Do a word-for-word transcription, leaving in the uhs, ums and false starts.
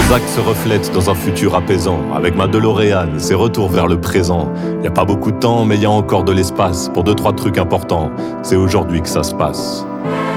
Nos actes se reflètent dans un futur apaisant. Avec ma DeLorean, c'est retour vers le présent. Y a pas beaucoup de temps, mais y a encore de l'espace pour deux, trois trucs importants. C'est aujourd'hui que ça se passe.